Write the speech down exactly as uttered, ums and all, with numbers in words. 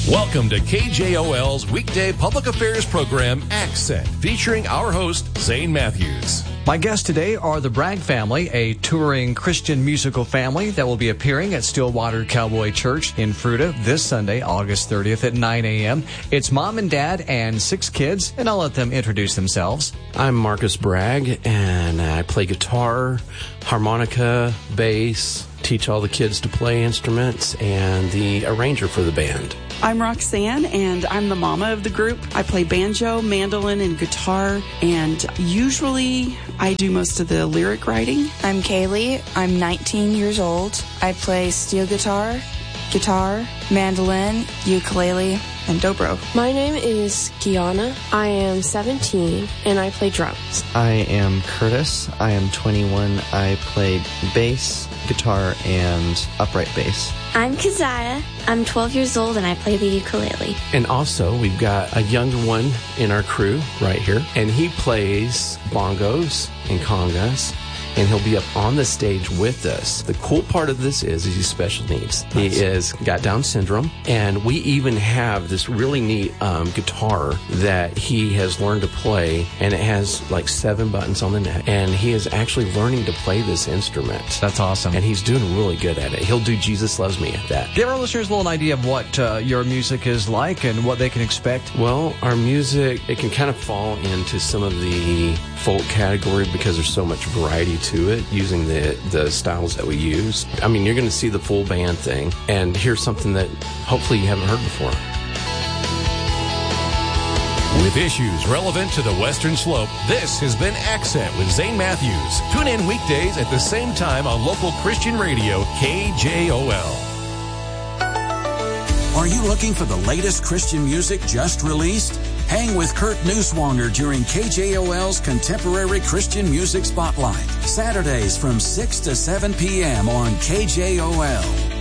Welcome to K J O L's weekday public affairs program, Accent, featuring our host, Zane Matthews. My guests today are the Bragg family, a touring Christian musical family that will be appearing at Stillwater Cowboy Church in Fruita this Sunday, August thirtieth at nine a.m. It's mom and dad and six kids, and I'll let them introduce themselves. I'm Marcus Bragg, and I play guitar, harmonica, bass, teach all the kids to play instruments, and the arranger for the band. I'm Roxanne, and I'm the mama of the group. I play banjo, mandolin, and guitar, and usually I do most of the lyric writing. I'm Kaylee. I'm nineteen years old. I play steel guitar, guitar, mandolin, ukulele, and dobro. My name is Kiana. I am seventeen, and I play drums. I am Curtis. I am twenty-one. I play bass, guitar, and upright bass. I'm Keziah. I'm twelve years old, and I play the ukulele. And also, we've got a younger one in our crew right here, and he plays bongos and congas, and he'll be up on the stage with us. The cool part of this is, is he's special needs. He is got Down syndrome, and we even have this really neat um, guitar that he has learned to play, and it has like seven buttons on the neck, and he is actually learning to play this instrument. That's awesome. And he's doing really good at it. He'll do Jesus Loves Me at that. Give our listeners a little idea of what uh, your music is like and what they can expect. Well, our music, it can kind of fall into some of the folk category because there's so much variety to it using the, the styles that we use. I mean, you're going to see the full band thing and hear something that hopefully you haven't heard before. With issues relevant to the Western Slope, this has been Accent with Zane Matthews. Tune in weekdays at the same time on local Christian radio, K J O L. Are you looking for the latest Christian music just released? Hang with Kurt Neuswanger during K J O L's Contemporary Christian Music Spotlight, Saturdays from six to seven p.m. on K J O L.